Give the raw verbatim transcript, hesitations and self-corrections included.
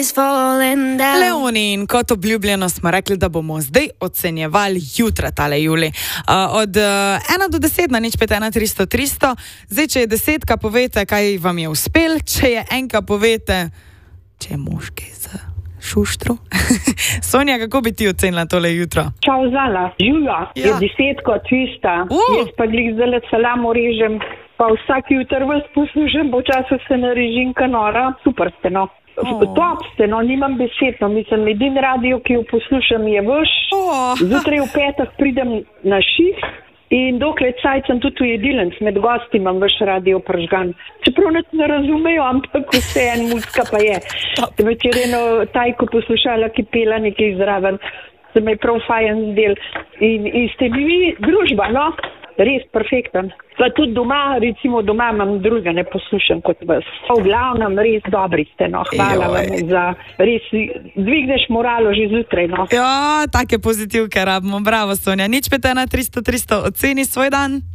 Leoni, in kot obljubljeno smo rekli, da bomo zdaj ocenjevali jutra tale juli. Uh, od uh, ena do deset na nič pet ena tristo tristo. Zdaj, če je desetka, povete, kaj vam je uspel. Če je enka, povete, če je moški za šuštru. Sonja, kako bi ti ocenila tole jutro? Čau, Zala. Živjo, ja. Je desetko, tvista. Uh. Jaz pa glih zdaj salamo režem, pa vsak jutr vas poslušam, počasno se narežim kanora. Super ste, no. Oh. Top ste, no, nimam besed, no, mislim, edin radio, ki jo poslušam, je vaš. Oh. Zjutraj v petah pridem na šiht in dokler cajt sem tudi v jedilnic, med gosti imam vaš radio pržgan. Čeprav ne razumejo, ampak vse en muzika pa je. Večer eno tajko poslušala, ki pela nekaj zraven, se me je prav fajen del. In, in ste bili družba, no, res perfekten. Pa tudi doma, recimo doma imam druga, ne poslušam kot vas. V glavnem, res dobri ste, no. Hvala Joj. Vam za res, dvigneš moralo že zjutraj, no. Ja, take pozitivke rabimo. Bravo, Sonja. Nič pet ena tristo tristo, oceni svoj dan.